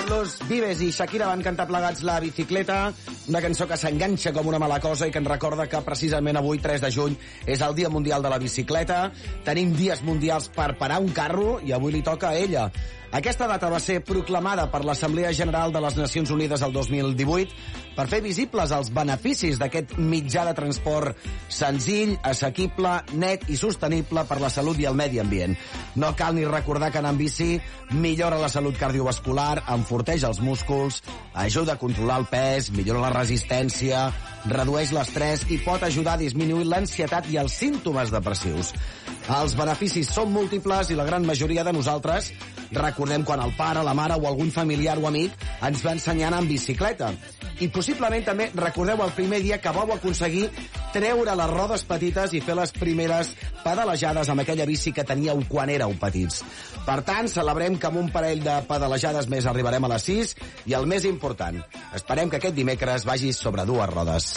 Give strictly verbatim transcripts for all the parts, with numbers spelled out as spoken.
Carlos Vives i Shakira van cantar plegats La Bicicleta, una cançó que s'enganxa com una mala cosa i que ens recorda que precisament avui, tres de juny, és el Dia Mundial de la Bicicleta. Tenim dies mundials per parar un carro i avui li toca a ella. Aquesta data va ser proclamada per l'Assemblea General de les Nacions Unides el dos mil divuit per fer visibles els beneficis d'aquest mitjà de transport senzill, assequible, net i sostenible per la salut i el medi ambient. No cal ni recordar que anar amb bici millora la salut cardiovascular, enforteix els músculs, ajuda a controlar el pes, millora la resistència, redueix l'estrès i pot ajudar a disminuir l'ansietat i els símptomes depressius. Els beneficis són múltiples i la gran majoria de nosaltres recordem quan el pare, la mare o algun familiar o amic ens va ensenyar a anar en bicicleta. I possiblement també recordeu el primer dia que vau aconseguir treure les rodes petites i fer les primeres pedalejades amb aquella bici que teníeu quan éreu petits. Per tant, celebrem que amb un parell de pedalejades més arribarem a les sis i el més important, esperem que aquest dimecres vagis sobre dues rodes.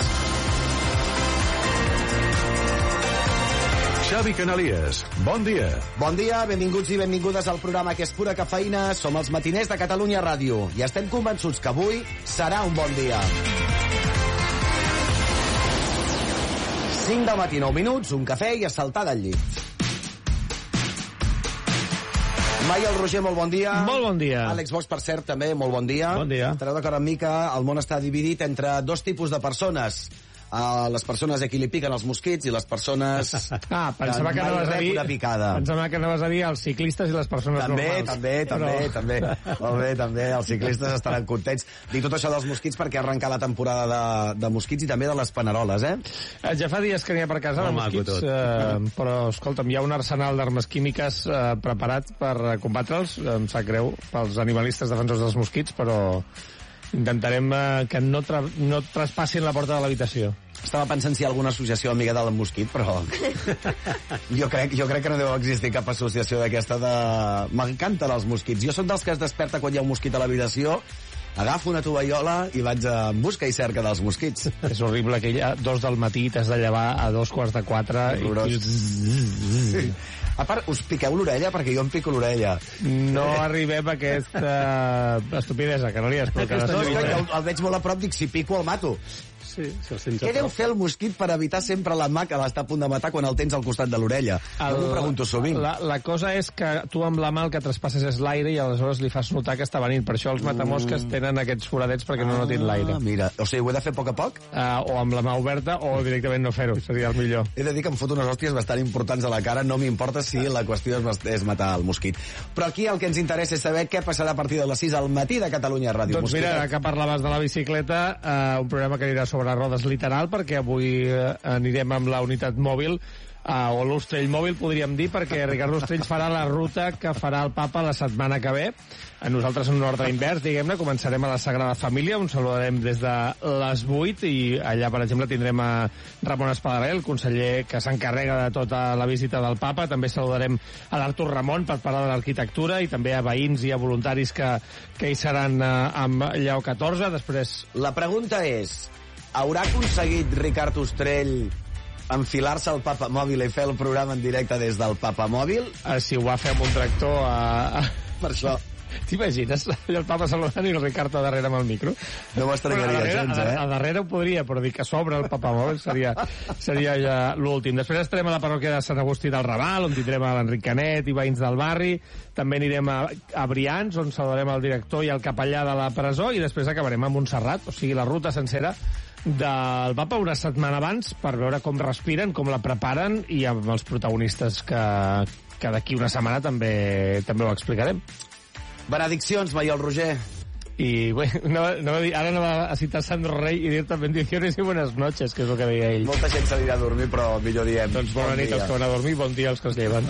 Xavi Canalies, bon dia. Bon dia, benvinguts i benvingudes al programa que és pura cafeïna. Som els matiners de Catalunya Ràdio i estem convençuts que avui serà un bon dia. cinc del matí, nou minuts, un cafè i a saltar del llit. Maiol Roger, molt bon dia. Molt bon dia. Àlex Bosch, per cert, també, molt bon dia. Bon dia. Estareu d'acord amb mi que el món està dividit entre dos tipus de persones. Uh, les persones a qui li piquen els mosquits i les persones ah, pensava que, que anaves a dir una picada. Pensava que anaves a dir els ciclistes i les persones també, normals. També, també, Però... també, molt bé, també, els ciclistes estaran contents. Dic tot això dels mosquits perquè ha arrencat la temporada de, de mosquits i també de les paneroles, eh? eh ja fa dies que n'hi ha per casa de mosquits, eh, però, escolta'm, hi ha un arsenal d'armes químiques eh, preparat per combatre'ls, em sap greu, pels animalistes defensors dels mosquits, però intentarem eh, que no, tra no traspassin la porta de l'habitació. Estava pensant si hi ha alguna associació amiga del mosquit, però jo crec, jo crec que no deu existir cap associació d'aquesta de... M'encanten els mosquits. Jo sóc dels que es desperta quan hi ha un mosquit a l'habitació, agafo una tovallola i vaig en busca i cerca dels mosquits. És horrible que a dos del matí t'has de llevar a dos quarts de quatre i... Sí. A part, us piqueu l'orella? Perquè jo em pico l'orella. No arribem a aquesta estupidesa, que no li has explicat. No, és que el, el veig molt a prop, dic, si pico el mato. Sí, què deu fer el mosquit per evitar sempre la mà que l'està a punt de matar quan el tens al costat de l'orella? Jo m'ho pregunto sovint. La, la cosa és que tu amb la mà el que traspasses és l'aire i aleshores li fas notar que està venint. Per això els matamosques tenen aquests foradets perquè no notin l'aire. Ah, mira, o sigui, ho he de fer a poc a poc? Uh, o amb la mà oberta o directament no fer-ho, seria el millor. He de dir que em foto unes hòsties bastant importants a la cara, no m'importa si la qüestió és, és matar el mosquit. Però aquí el que ens interessa és saber què passarà a partir de les sis al matí de Catalunya Ràdio. Doncs mira, que parlaves de la bicicleta, uh, un programa que anirà sobre rodes literal, perquè avui eh, anirem amb la unitat mòbil, eh, o l'Ostrell mòbil, podríem dir, perquè Ricard Ostrell farà la ruta que farà el papa la setmana que ve. Nosaltres en un ordre invers, diguem-ne, començarem a la Sagrada Família, on saludarem des de les vuit, i allà, per exemple, tindrem a Ramon Espadaler, el conseller que s'encarrega de tota la visita del papa. També saludarem a l'Artur Ramon per parlar de l'arquitectura, i també a veïns i a voluntaris que, que hi seran eh, amb Lleó catorze. Després... La pregunta és... Haurà aconseguit Ricard Ostrell enfilar-se al papamòbil i fer el programa en directe des del papamòbil? Uh, si ho va fer amb un tractor a... Per això. T'imagines? El papa saludant i el Ricard a darrere amb el micro? No m'estranyaria gens, eh? A, a darrere ho podria, però dir que s'obre el papamòbil seria, seria ja l'últim. Després estarem a la parròquia de Sant Agustí del Raval, on tindrem a l'Enric Canet i veïns del barri. També anirem a, a Brians, on saludarem el director i el capellà de la presó, i després acabarem a Montserrat, o sigui, la ruta sencera del papa una setmana abans, per veure com respiren, com la preparen, i amb els protagonistes que, que d'aquí una setmana també també ho explicarem. Benediccions, Maiol Roger. Y bueno, no, no, ara no va a citar Sandro Rey i dir-te bendiciones i buenas noches, que és el que deia ell. Molta gent s'anirà a dormir, però millor diem. Doncs bona bon nit als que van a dormir, bon dia als que es lleven.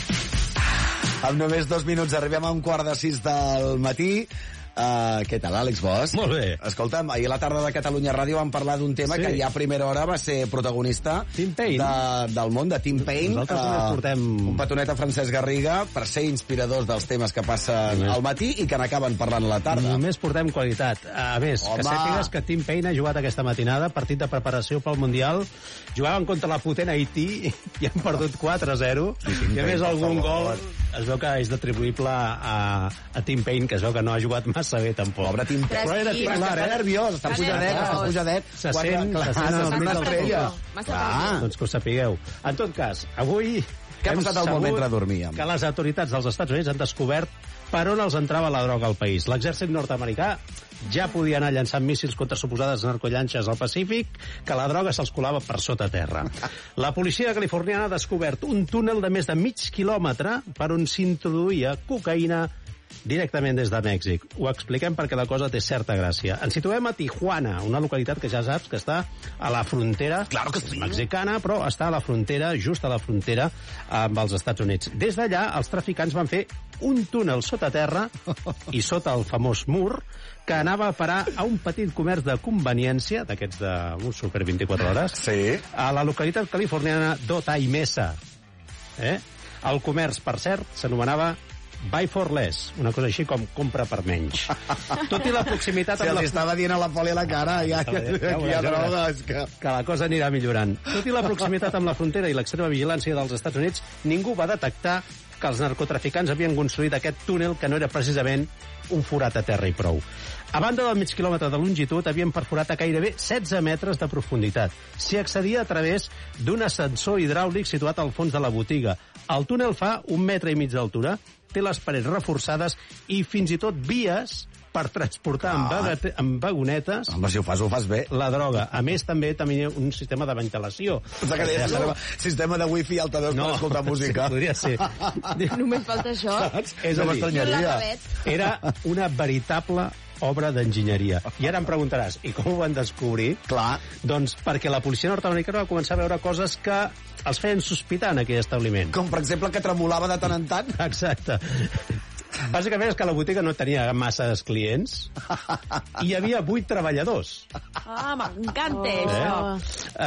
Amb només dos minuts arribem a un quart de sis del matí. Uh, què tal, Àlex Bosch? Molt bé. Escolta'm, ahir a la tarda de Catalunya Ràdio vam parlar d'un tema sí. que ja a primera hora va ser protagonista de, del món, de Tim Payne. Nosaltres uh, només portem... Un petonet a Francesc Garriga per ser inspiradors dels temes que passen al matí i que n'acaben parlant a la tarda. Només portem qualitat. A més, Home. que sàpigues que Tim Payne ha jugat aquesta matinada, partit de preparació pel Mundial, jugaven contra la potent Haití i han perdut quatre a zero. Sí, sí, I a més algun gol es veu que és atribuïble a, a Tim Payne, que es veu que no ha jugat massa bé, tampoc. Pobre Tim Payne. Però era sí, titular, Està eh? nerviós, està pujadet, està pujadet. Se Quatre- sent, clar, se sent no, el no, mig no, del no, feia. Massa Clar. pressió. Doncs que ho sapigueu. En tot cas, avui... Què ha hem passat al sabut moment mentre dormíem? Que les autoritats dels Estats Units han descobert per on els entrava la droga al país. L'exèrcit nord-americà ja podia anar llançant míssils contra suposades narcollanxes al Pacífic, que la droga se'ls colava per sota terra. La policia californiana ha descobert un túnel de més de mig quilòmetre per on s'introduïa cocaïna directament des de Mèxic. Ho expliquem perquè la cosa té certa gràcia. Ens situem a Tijuana, una localitat que ja saps que està a la frontera Claro que sí. mexicana, però està a la frontera, just a la frontera amb els Estats Units. Des d'allà, els traficants van fer un túnel sota terra i sota el famós mur que anava a parar a un petit comerç de conveniència, d'aquests d'un super vint-i-quatre hores, Sí. a la localitat californiana d'Otay Mesa. Eh? El comerç, per cert, s'anomenava Buy for Less, una cosa així com compra per menys. Tot i la proximitat Si amb els la... estava dient a la poli a la cara, ja, ja, Ja aquí hi ha veuràs, ja droga, veuràs. és que... que la cosa anirà millorant. Tot i la proximitat amb la frontera i l'extrema vigilància dels Estats Units, ningú va detectar que els narcotraficants havien construït aquest túnel que no era precisament un forat a terra i prou. A banda del mig quilòmetre de longitud, havien perforat a gairebé setze metres de profunditat. S'hi accedia a través d'un ascensor hidràulic situat al fons de la botiga. El túnel fa un metre i mig d'altura, té les parets reforçades i fins i tot vies per transportar amb, vagate, amb vagonetes Home, si ho fas, ho fas bé. la droga. A més, també tenia un sistema de ventilació. Pensa que deies, Ja sistema de wifi i altadors per escoltar música. Sí, podria ser. Només falta això. És No a dir, m'estranyaria. era una veritable obra d'enginyeria. I ara em preguntaràs, i com ho van descobrir? Clar. Doncs perquè la policia nord-americana va començar a veure coses que els feien sospitar en aquell establiment. Com, per exemple, que tremolava de tant en tant. Exacte. Bàsicament és que la botiga no tenia masses clients i hi havia vuit treballadors. Ah, m'encanta Eh? això.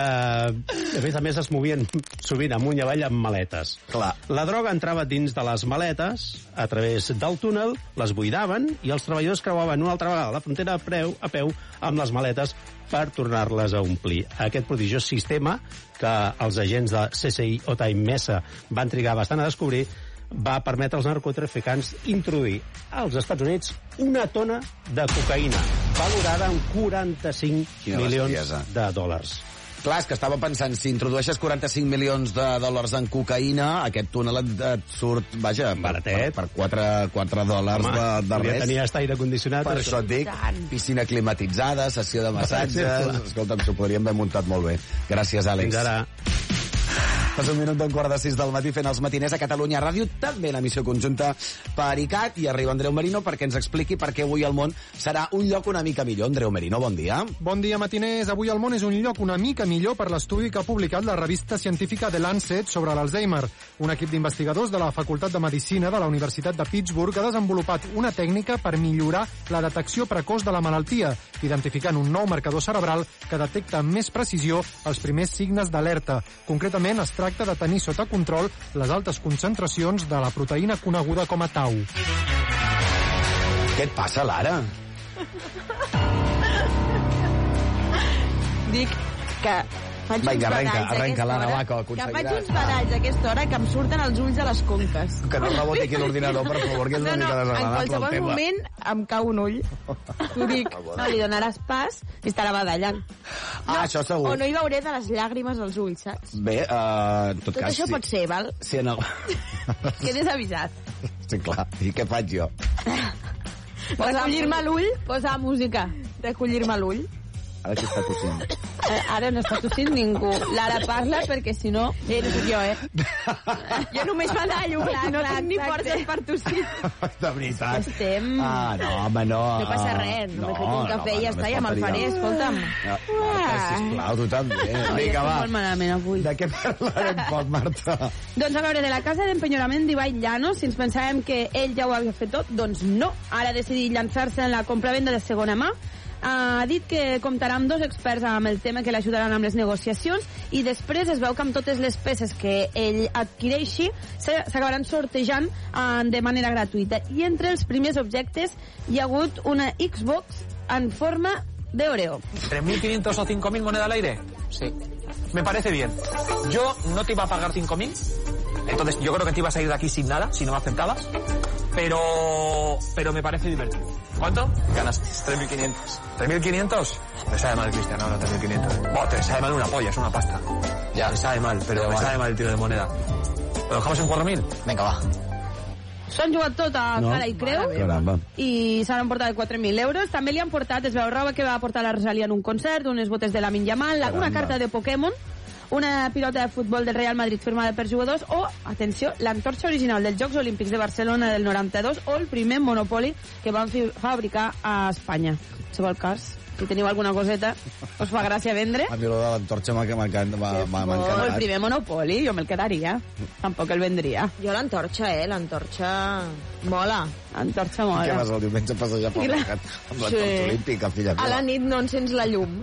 Uh, a més a més es movien sovint amunt i avall amb maletes. Clar. La droga entrava dins de les maletes a través del túnel, les buidaven i els treballadors creuaven una altra vegada la frontera a, preu, a peu amb les maletes per tornar-les a omplir. Aquest prodigiós sistema que els agents de C S I Otay Mesa van trigar bastant a descobrir va permetre als narcotraficants introduir als Estats Units una tona de cocaïna, valorada en quaranta-cinc Quina milions bestiesa. de dòlars. Clar, és que estava pensant, si introdueixes quaranta-cinc milions de dòlars en cocaïna, aquest túnel et, et surt, vaja, per, Baratet. per, per quatre, quatre dòlars Home, de, de podria res. tenir hasta aire condicionat. Per això et dic, piscina climatitzada, sessió de massatges... Escolta'm, s'ho podríem haver muntat molt bé. Gràcies, Àlex. Fins ara. Passa un minut d'un quart de sis del matí fent els matiners a Catalunya Ràdio, també en emissió conjunta per I C A T, i arriba Andreu Merino perquè ens expliqui per què avui el món serà un lloc una mica millor. Andreu Merino, bon dia. Bon dia, matiners. Avui el món és un lloc una mica millor per l'estudi que ha publicat la revista científica The Lancet sobre l'Alzheimer. Un equip d'investigadors de la Facultat de Medicina de la Universitat de Pittsburgh ha desenvolupat una tècnica per millorar la detecció precoç de la malaltia, identificant un nou marcador cerebral que detecta amb més precisió els primers signes d'alerta. Concretament, es tracta de tenir sota control les altes concentracions de la proteïna coneguda com a tau. Què et passa, Lara? Dic que faig Vinga, uns arrenca, badalls a arrenca, aquesta Lara, hora, va, que ho que faig aconseguiràs. uns badalls a aquesta hora que em surten els ulls a les conques. Que no reboti aquí l'ordinador, per favor, que és No, una no, mica en desagradable el qualsevol tema. moment em cau un ull. T'ho dic. No, li donaràs pas i estarà badallant. Ah, això segur. O no hi veuré de les llàgrimes als ulls, saps? Bé, uh, en tot, Tot cas... això sí. pot ser, val? Sí, en el... Quedes avisat. Sí, clar. I què faig jo? Recollir-me l'ull? Posa música. Recollir-me l'ull. Ara que està tossint. Eh, ara no està tossint ningú. L'Ara parla perquè si no... Eh, no soc jo, eh? Jo només badallo, clar, no tinc ni forces per tossir. De veritat. Estem... Ah, no, home, no. No passa res, només fet un cafè i ja està, ja me'l faré, escolta'm. No, Marta, sisplau, tu també. Vinga, va. molt malament avui. De què parlarem poc, Marta? Doncs a veure, de la casa d'empenyorament d'Ibai Llanos, si ens pensàvem que ell ja ho havia fet tot, doncs no. Ara ha decidit llançar-se en la compravenda de segona mà. Ha dit que comptarà amb dos experts amb el tema que l'ajudaran amb les negociacions i després es veu que amb totes les peces que ell adquireixi s'acabaran sortejant de manera gratuïta. I entre els primers objectes hi ha hagut una Xbox en forma de Oreo. ¿tres mil quinientos o cinco mil moneda al aire? Sí. Me parece bien. Yo no te iba a pagar cinco mil, Entonces yo creo que te ibas a ir de aquí sin nada, si no me aceptabas. Pero, pero me parece divertido. ¿Cuánto? Ganas tres mil quinientos. ¿tres mil quinientos? Me sabe mal, Cristian, ahora tres mil quinientos. Buah, te sabe mal una polla, es una pasta. Ya. Me sabe mal, pero me vale. sabe mal el tiro de moneda. ¿Lo dejamos en cuatro mil? Venga, va. S'han jugat tot a no. cara i creu Caramba. i s'han emportat quatre mil euros. També li han portat, es veu, roba que va portar la Rosalia en un concert, unes botes de Lamine Yamal, Caramba. una carta de Pokémon, una pilota de futbol del Real Madrid firmada per jugadors o, atenció, l'antorxa original dels Jocs Olímpics de Barcelona del noranta-dos o el primer Monopoly que van fabricar a Espanya. Si vol cas, si teniu alguna coseta, us fa gràcia vendre. A mi lo de l'antorxa m'ha encantat. El primer Monopoly, jo me'l quedaria. Tampoc el vendria. Jo l'antorxa, eh? L'antorxa mola. L'antorxa mola. I què vas el diumenge a passejar pel mercat amb l'antorxa sí. olímpica, filla meva? A la nit no encens la llum.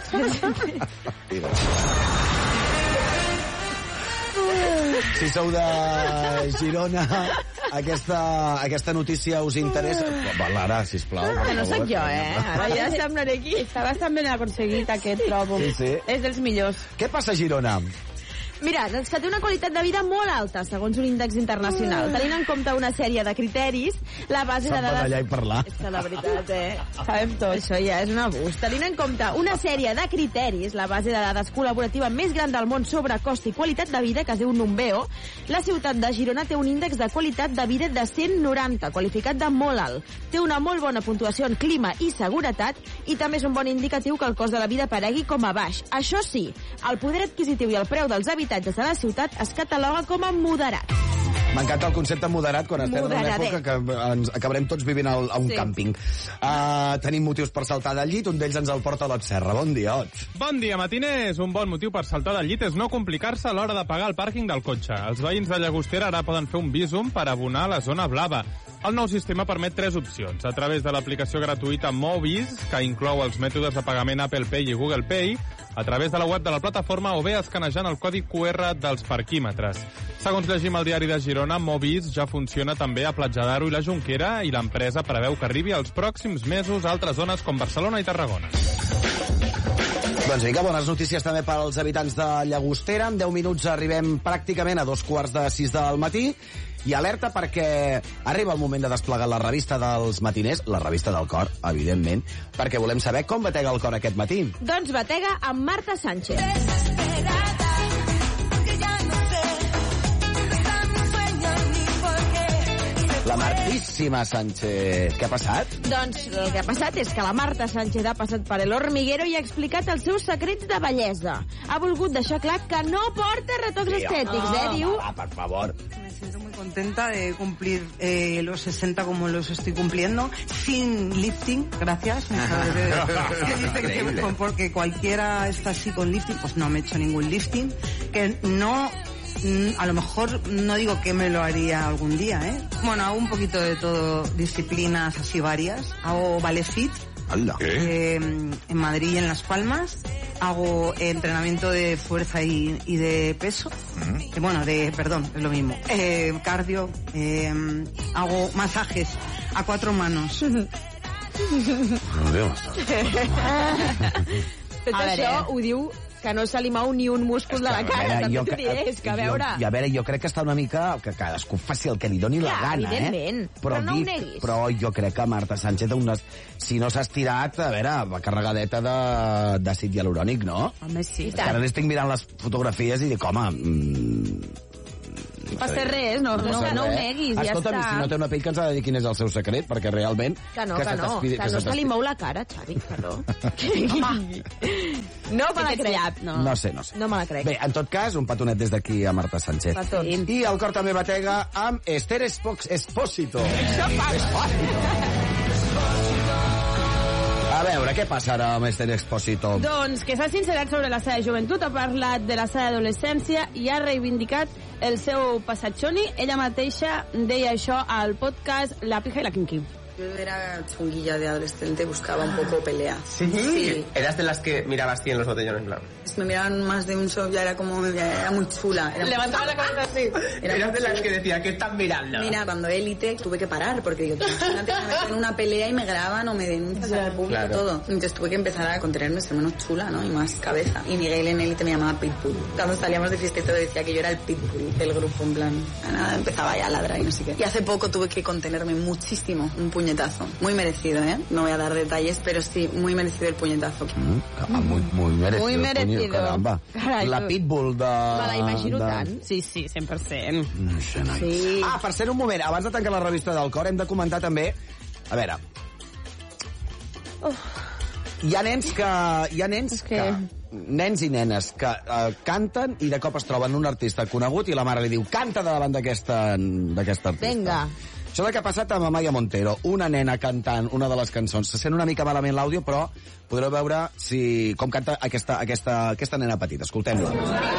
Si sou de Girona, aquesta, aquesta notícia us interessa? Va, Lara, sisplau. Que no sóc jo, eh? Ara ja semblaré aquí. Està bastant ben aconseguit aquest, trobo. Sí, sí. És dels millors. Què passa a Girona? Mira, doncs que té una qualitat de vida molt alta, segons un índex internacional. Tenint en compte una sèrie de criteris, la base de dades... Se'n va d'allà i parlar. És que la veritat, eh? Sabem tot. Això ja és un abús. Tenint en compte una sèrie de criteris, la base de dades col·laborativa més gran del món sobre cost i qualitat de vida, que es diu Numbeo, la ciutat de Girona té un índex de qualitat de vida de cent noranta, qualificat de molt alt. Té una molt bona puntuació en clima i seguretat i també és un bon indicatiu que el cost de la vida paregui com a baix. Això sí, el poder adquisitiu i el preu dels habitatges de la ciutat es cataloga com a moderat. M'encanta el concepte moderat quan estem en una època que ens acabarem tots vivint a un sí. càmping. Uh, tenim motius per saltar del llit, un d'ells ens el porta l'Ot Serra. Bon dia, Ot. Bon dia, matiners. Un bon motiu per saltar del llit és no complicar-se a l'hora de pagar el pàrquing del cotxe. Els veïns de Llagostera ara poden fer un bísum per abonar la zona blava. El nou sistema permet tres opcions. A través de l'aplicació gratuïta Movis, que inclou els mètodes de pagament Apple Pay i Google Pay, a través de la web de la plataforma o bé escanejant el codi Q R dels parquímetres. Segons llegim al diari de Girona, Movis ja funciona també a Platja d'Aro i la Jonquera i l'empresa preveu que arribi als pròxims mesos a altres zones com Barcelona i Tarragona. Doncs vinga, bones notícies també pels habitants de Llagostera. En deu minuts arribem pràcticament a dos quarts de sis del matí. I alerta perquè arriba el moment de desplegar la revista dels matiners, la revista del cor, evidentment, perquè volem saber com batega el cor aquest matí. Doncs batega amb Marta Sánchez. La Martíssima Sánchez. Què ha passat? Doncs el que ha passat és que la Marta Sánchez ha passat per el hormiguero i ha explicat els seus secrets de bellesa. Ha volgut deixar clar que no porta retocs sí, estètics, oh, eh, diu... Va, per favor. Me siento muy contenta de cumplir eh, los sesenta como los estoy cumpliendo, sin lifting, gracias. Que dice que porque cualquiera está así con lifting, pues no me he hecho ningún lifting, que no... A lo mejor no digo que me lo haría algún día, ¿eh? Bueno, hago un poquito de todo, disciplinas así varias. Hago ballet fit eh, en Madrid y en Las Palmas. Hago entrenamiento de fuerza y, y de peso. Uh-huh. eh, bueno, de, perdón, es lo mismo. Eh, cardio. Eh, hago masajes a cuatro manos. Tot això ho diu que no se li mou ni un múscul de la cara, també t'ho diré, és que a veure... I a veure, jo crec que està una mica... que cadascú faci el que li doni la gana, evidentment, eh? però no ho neguis. Però jo crec que Marta Sánchez, unes, si no s'ha estirat, a veure, va carregadeta d'àcid hialurònic, no? Home, sí. Ara n'estic mirant les fotografies i dic, home... Mm, no passa res, no, no, no, no ho neguis, ja Escolta'm, està. Si no té una pell que ens ha de dir quin és el seu secret, perquè realment... Que no, que, que no, que, que no se li mou la cara, Xavi, que no. No me la crec. No. no sé, no sé. No me la crec. Bé, en tot cas, un petonet des d'aquí a Marta Sánchez. Petons. I el cor també batega amb Esther Espósito. A veure, què passa ara amb Esther Espósito? Doncs que s'ha sincerat sobre la seva joventut, ha parlat de la seva adolescència i ha reivindicat el seu passat xoni. Ella mateixa deia això al podcast La Pija i la Quinqui. Yo era chunguilla de adolescente, buscaba un poco pelea. ¿Sí? Sí. ¿Eras de las que mirabas en los botellones blancos? Si me miraban más de un shot ya era como... Era muy chula. Era Levantaba la cabeza así. Era ¿Eras de las que decía, ¿qué están mirando? Mira, cuando Élite tuve que parar, porque yo antes me meto en una pelea y me graban o me denuncian al público, claro. Todo. Entonces tuve que empezar a contenerme, ser menos chula, ¿no? Y más cabeza. Y Miguel en Élite me llamaba Pitbull. Cuando salíamos de fiesta y todo decía que yo era el Pitbull del grupo, en plan... Nada, empezaba ya a ladrar y no sé qué. Y hace poco tuve que contenerme muchísimo, un puñetazo. Muy merecido, ¿eh? No voy a dar detalles, pero sí, muy merecido el puñetazo. Mm, muy, muy merecido. Muy merecido. Puño, caramba. Carai, la Pitbull de... Me la imagino de... tant. Sí, sí, cent per cent. No sé, no. Sí. Ah, per ser un moment, abans de tancar la revista del Cor, hem de comentar també... A veure... Oh. Hi ha nens que... Hi ha nens que... que... Nens i nenes que uh, canten i de cop es troben un artista conegut i la mare li diu canta davant d'aquesta artista. Vinga. Això que ha passat amb Amaya Montero, una nena cantant una de les cançons. Se sent una mica malament l'àudio, però podreu veure si, com canta aquesta, aquesta, aquesta nena petita. Escoltem-la.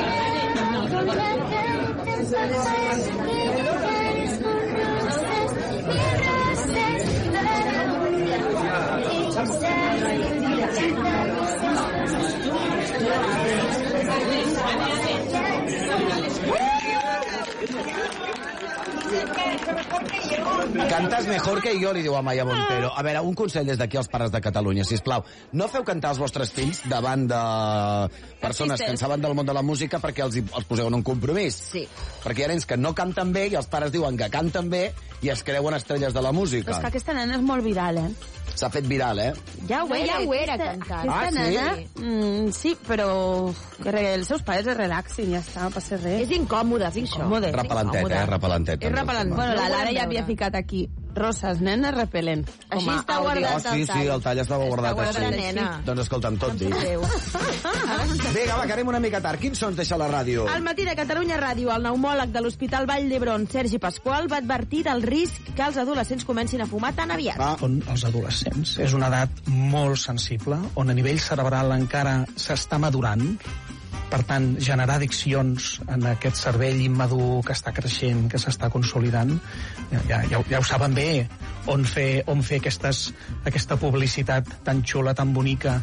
Cantes mejor que jo, li diu Amaya Montero. A veure, un consell des d'aquí als pares de Catalunya, sisplau. No feu cantar els vostres fills davant de persones que en saben del món de la música perquè els, els poseu en un compromís. Sí. Perquè hi ha nens que no canten bé i els pares diuen que canten bé i es creuen estrelles de la música. Però és que aquesta nena és molt viral, eh? S'ha fet viral, eh? Ja ho era, ja ho era aquesta, cantant. Aquesta Ah, sí? nena, Mm, sí, però que els seus pares es relaxin, ja està, no passa res. és incòmode, és això. Incòmode. Repelentet, eh? Repelentet. És repel·lent. Bueno, la No ho Lara volem ja havia veure. ficat aquí. Roses, nena, repel·lent. Així Com a està àudio. guardat Oh, sí, el tall. sí, el tall estava guardat guardat, així. nena. Doncs escolta'm, tot dit. Déu. Vinga, va, que anem una mica tard. Quins sons deixa la ràdio? Al matí de Catalunya Ràdio, el pneumòleg de l'Hospital Vall d'Hebron, Sergi Pasqual, va advertir del risc que els adolescents comencin a fumar tan aviat. Ah. Són els adolescents. És una edat molt sensible, on a nivell cerebral encara s'està madurant. Per tant, generar addiccions en aquest cervell immadur que està creixent, que s'està consolidant, ja, ja, ja ho saben bé on fer, on fer aquestes, aquesta publicitat tan xula, tan bonica.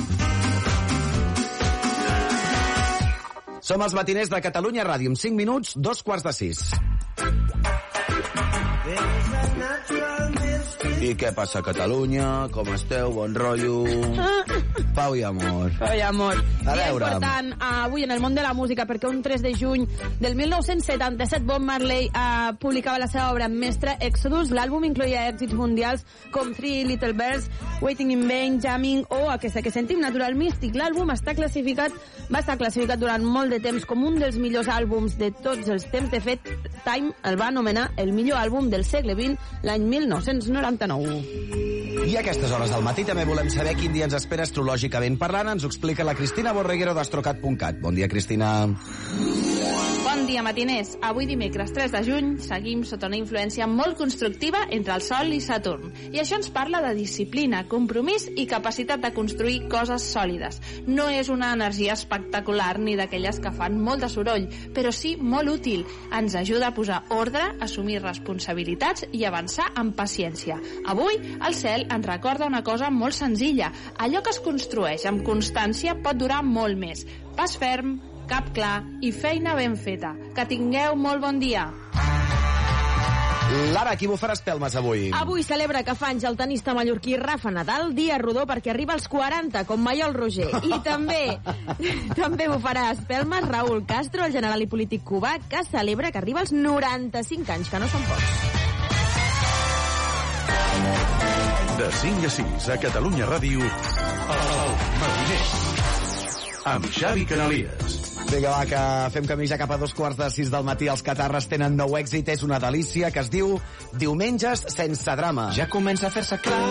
Som els matiners de Catalunya Ràdio. En cinc minuts, dos quarts de sis. I què passa a Catalunya? Com esteu? Bon rotllo? Pau i amor. Pau i amor. A Dia veure. important avui en el món de la música, perquè un tres de juny del mil nou-cents setanta-set Bob Marley eh, publicava la seva obra mestra Exodus. L'àlbum incloïa èxits mundials com Three Little Birds, Waiting in Vain, Jamming o aquesta que sentim, Natural Mystic. L'àlbum està classificat, va estar classificat durant molt de temps com un dels millors àlbums de tots els temps. De fet, Time el va anomenar el millor àlbum del segle vint l'any mil nou-cents noranta-nou. I a aquestes hores del matí també volem saber quin dia ens espera astrològicament parlant. Ens ho explica la Cristina Borreguero d'astrocat punt cat. Bon dia, Cristina. Bon dia, matiners. Avui dimecres tres de juny seguim sota una influència molt constructiva entre el Sol i Saturn. I això ens parla de disciplina, compromís i capacitat de construir coses sòlides. No és una energia espectacular ni d'aquelles que fan molt de soroll, però sí molt útil. Ens ajuda a posar ordre, assumir responsabilitats i avançar amb paciència. Avui, el cel ens recorda una cosa molt senzilla. Allò que es construeix amb constància pot durar molt més. Pas ferm, cap clar i feina ben feta. Que tingueu molt bon dia. Lara, qui bufarà espelmes avui? Avui celebra que fa anys el tenista mallorquí Rafa Nadal, dia rodó perquè arriba als quaranta, com Maiol Roger. I també també bufarà espelmes Raúl Castro, el general i polític cubà, que celebra que arriba als noranta-cinc anys, que no són pocs. De cinc a sis a Catalunya Ràdio, el Matiner, amb Xavi Canalies. Vinga, va, que fem camí ja cap a dos quarts de sis del matí. Els catarres tenen nou èxit. És una delícia que es diu Diumenges sense drama. Ja comença a fer-se clar